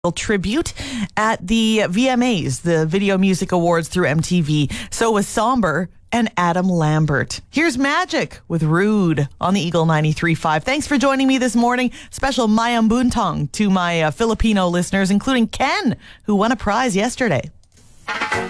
tribute at the VMAs, the Video Music Awards through MTV. So was Somber and Adam Lambert. Here's Magic with Rude on the Eagle 93.5. Thanks for joining me this morning. Special Mayang Buntong to my Filipino listeners, including Ken, who won a prize yesterday.